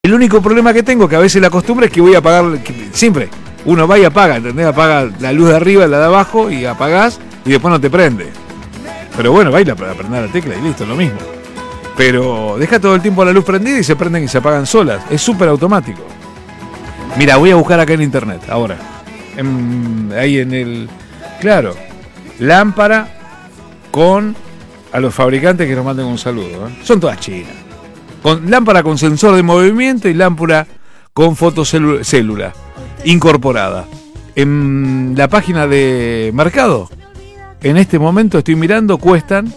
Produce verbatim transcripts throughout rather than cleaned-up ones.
El único problema que tengo, que a veces la costumbre es que voy a apagar, que siempre, uno va y apaga, ¿entendés? Apaga la luz de arriba, la de abajo, y apagás, y después no te prende. Pero bueno, baila para prender la tecla y listo, lo mismo. Pero deja todo el tiempo la luz prendida y se prenden y se apagan solas. Es súper automático. Mira, voy a buscar acá en internet, ahora. En, ahí en el... Claro. Lámpara con... A los fabricantes que nos manden un saludo, ¿eh? Son todas chinas. Con lámpara con sensor de movimiento y lámpara con fotocélula incorporada. En la página de Mercado, en este momento estoy mirando, cuestan.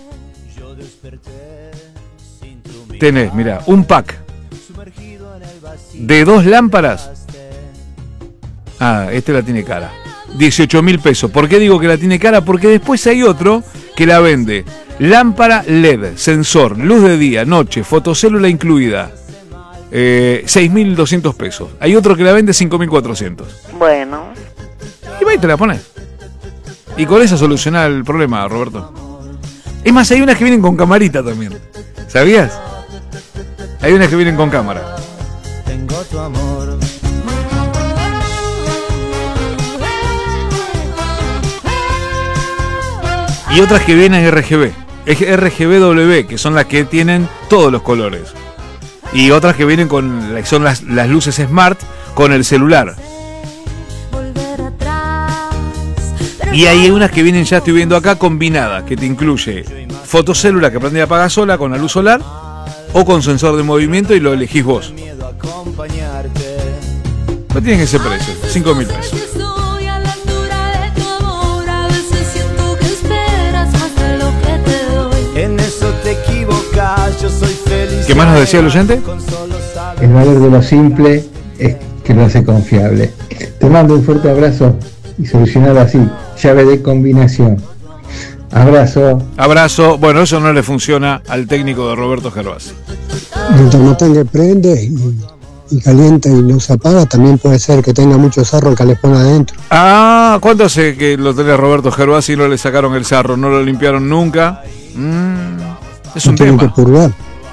Tenés, mirá, un pack de dos lámparas. Ah, este la tiene cara. dieciocho mil pesos. ¿Por qué digo que la tiene cara? Porque después hay otro que la vende. Lámpara L E D, sensor, luz de día, noche, fotocélula incluida. Eh, seis mil doscientos pesos. Hay otro que la vende cinco mil cuatrocientos. Bueno. Y va y te la pones. Y con esa soluciona el problema, Roberto. Es más, hay unas que vienen con camarita también. ¿Sabías? Hay unas que vienen con cámara. Tengo tu amor. Y otras que vienen R G B. Es R G B W, que son las que tienen todos los colores. Y otras que vienen con, son las, las luces Smart con el celular. Y hay unas que vienen, ya estoy viendo acá, combinadas, que te incluye fotocélula que prende y apaga sola con la luz solar, o con sensor de movimiento y lo elegís vos. No tienen ese precio, cinco mil pesos. ¿Qué más nos decía el oyente? El valor de lo simple es que lo hace confiable. Te mando un fuerte abrazo y solucionado así. Llave de combinación. Abrazo. Abrazo. Bueno, eso no le funciona al técnico de Roberto Gervasi. El termotanque prende y, y calienta y no se apaga. También puede ser que tenga mucho sarro el calefón adentro. Ah, ¿cuánto hace que lo tenía Roberto Gervasi y no le sacaron el sarro? ¿No lo limpiaron nunca? Mm, es un Tienen tema. que purgar.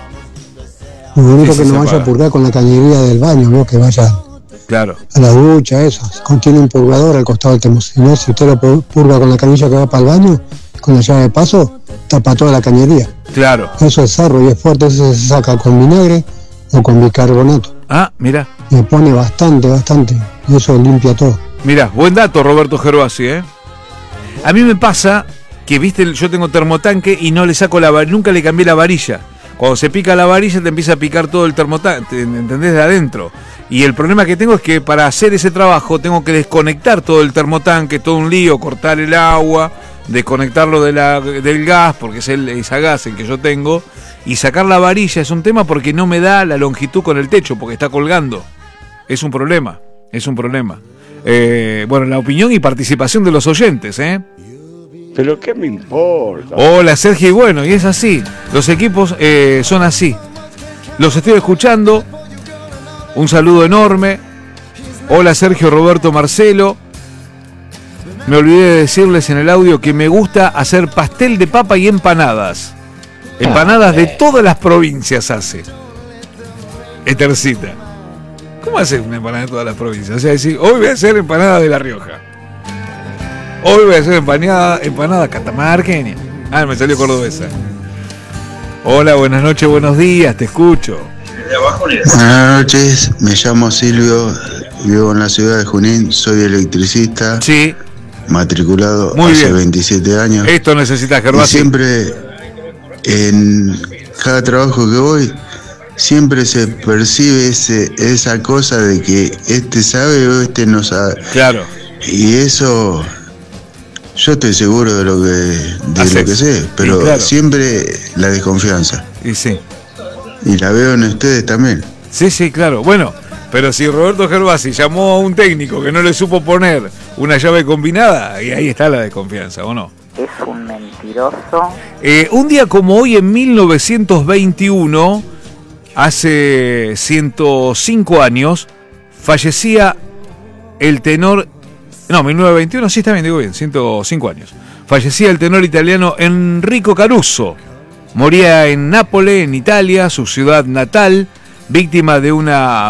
Lo único Sí, que sí, no se vaya apaga. a purgar con la cañería del baño, ¿no? Que vaya Claro. a la ducha, eso. Contiene un purgador al costado del termo. Si no, si usted lo pu- purga con la canilla que va para el baño, con la llave de paso, tapa toda la cañería. Claro. Eso es sarro y es fuerte, eso se saca con vinagre o con bicarbonato. Ah, mira. Le pone bastante, bastante. Y eso limpia todo. Mirá, buen dato, Roberto Gervasi, ¿eh? A mí me pasa que, viste, yo tengo termotanque y no le saco la var- nunca le cambié la varilla. Cuando se pica la varilla te empieza a picar todo el termotanque, ¿entendés? De adentro. Y el problema que tengo es que para hacer ese trabajo tengo que desconectar todo el termotanque, todo un lío, cortar el agua, desconectarlo de la, del gas, porque es el, esa gas el que yo tengo, y sacar la varilla es un tema porque no me da la longitud con el techo, porque está colgando. Es un problema, es un problema. Eh, bueno, la opinión y participación de los oyentes, ¿eh? Pero qué me importa. Hola Sergio, y bueno, y es así. Los equipos eh, son así. Los estoy escuchando. Un saludo enorme. Hola Sergio, Roberto, Marcelo. Me olvidé de decirles en el audio que me gusta hacer pastel de papa y empanadas. Empanadas de todas las provincias hace Etercita. ¿Cómo haces una empanada de todas las provincias? O sea, decir, hoy voy a hacer empanada de La Rioja. Hoy voy a hacer empanada, empanada catamarqueña. Ah, me salió cordobesa. Hola, buenas noches, buenos días, te escucho. Buenas noches, me llamo Silvio, vivo en la ciudad de Junín, soy electricista. Sí. Matriculado Muy hace bien. veintisiete años. Esto necesitas, Y Gervasi. siempre, en cada trabajo que voy, siempre se percibe ese, esa cosa de que este sabe o este no sabe. Claro. Y eso, yo estoy seguro de lo que, de Haces. lo que sé, pero Y claro. siempre la desconfianza. Y sí. Y la veo en ustedes también. Sí, sí, claro. Bueno, pero si Roberto Gervasi llamó a un técnico que no le supo poner una llave combinada, y ahí está la desconfianza, ¿o no? Es un mentiroso. Eh, un día como hoy, en mil novecientos veintiuno, hace ciento cinco años, fallecía el tenor... No, mil novecientos veintiuno, sí, está bien, digo bien, ciento cinco años. Fallecía el tenor italiano Enrico Caruso. Moría en Nápoles, en Italia, su ciudad natal. víctima de una